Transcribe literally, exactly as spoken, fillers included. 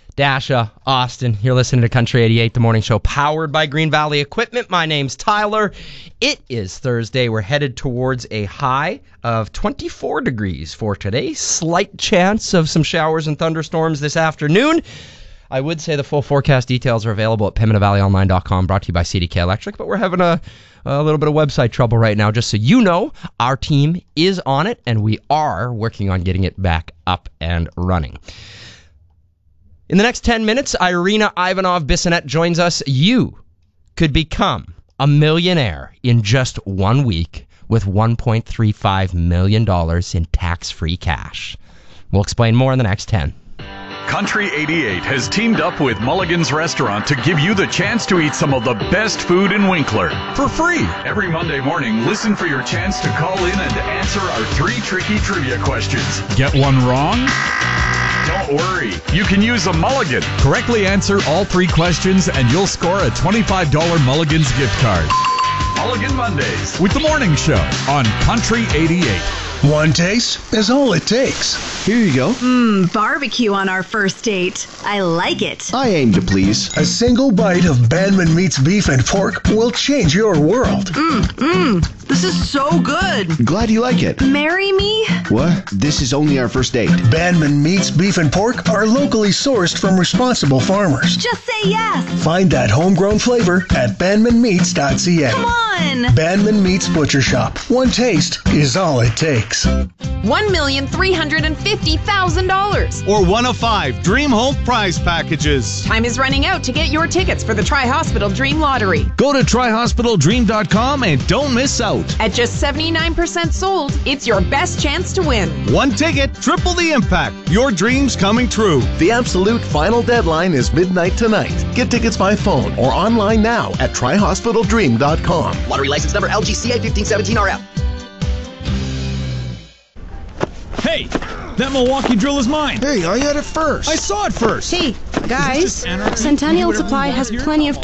Dasha, Austin. You're listening to Country eighty-eight, the morning show powered by Green Valley Equipment. My name's Tyler. It is Thursday. We're headed towards a high of twenty-four degrees for today. Slight chance of some showers and thunderstorms this afternoon. I would say the full forecast details are available at pembina valley online dot com, brought to you by C D K Electric, but we're having a, a little bit of website trouble right now. Just so you know, our team is on it, and we are working on getting it back up and running. In the next ten minutes, Irina Ivanov-Bissonnette joins us. You could become a millionaire in just one week with one point three five million dollars in tax-free cash. We'll explain more in the next ten. Country eighty-eight has teamed up with Mulligan's Restaurant to give you the chance to eat some of the best food in Winkler for free. Every Monday morning, listen for your chance to call in and answer our three tricky trivia questions. Get one wrong? Don't worry, you can use a Mulligan. Correctly answer all three questions and you'll score a twenty-five dollars Mulligan's gift card. Mulligan Mondays with the morning show on Country eighty-eight. One taste is all it takes. Here you go. Mmm, barbecue on our first date. I like it. I aim to please. A single bite of Bandman Meats beef and pork will change your world. Mmm, mmm. This is so good. Glad you like it. Marry me? What? This is only our first date. Bandman Meats beef and pork are locally sourced from responsible farmers. Just say yes. Find that homegrown flavor at bandman meats dot c a. Come on. Bandman Meats Butcher Shop. One taste is all it takes. one million three hundred fifty thousand dollars. Or one of five Dream Home prize packages. Time is running out to get your tickets for the Tri-Hospital Dream Lottery. Go to tri hospital dream dot com and don't miss out. At just seventy-nine percent sold, it's your best chance to win. One ticket, triple the impact. Your dreams coming true. The absolute final deadline is midnight tonight. Get tickets by phone or online now at tri hospital dream dot com. Lottery license number L G C A fifteen seventeen R F. Hey, that Milwaukee drill is mine. Hey, I had it first. I saw it first. Hey, guys, Centennial Supply has plenty of